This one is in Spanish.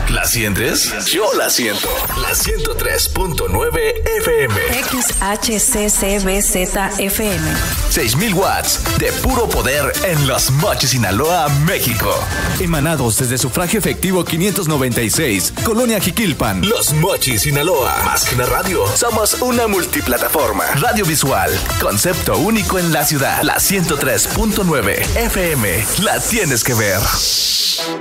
¿La sientes? Yo la siento. La 103.9 FM. XHCCBZ-FM. 6,000 watts de puro poder en Los Mochis, Sinaloa, México. Emanados desde Sufragio Efectivo 596, Colonia Jiquilpan. Los Mochis, Sinaloa. Más que una radio, somos una multiplataforma. Radio visual, concepto único en la ciudad. La 103.9 FM. La tienes que ver.